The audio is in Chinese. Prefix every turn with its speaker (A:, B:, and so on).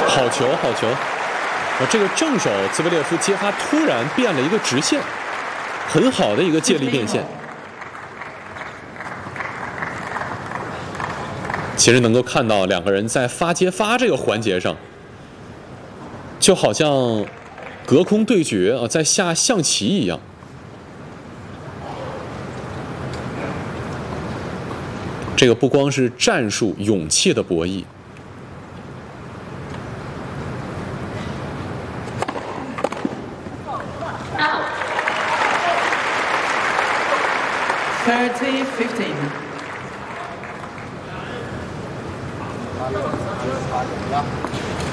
A: 好球，好球！这个正手兹维列夫接发突然变了一个直线，很好的一个借力变现。其实能够看到两个人在发接发这个环节上，就好像隔空对决啊，在下象棋一样。这个不光是战术勇气的博弈。
B: 30-15.
C: 好了，